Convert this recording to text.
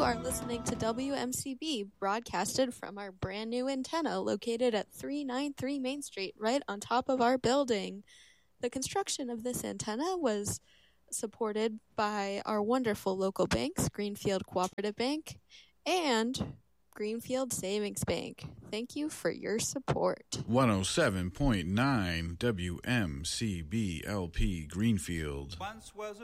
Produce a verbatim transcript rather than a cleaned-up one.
are listening to W M C B, broadcasted from our brand new antenna located at three ninety-three Main Street, right on top of our building. The construction of this antenna was supported by our wonderful local banks, Greenfield Cooperative Bank and Greenfield Savings Bank. Thank you for your support. one oh seven point nine W M C B L P Greenfield. Once was a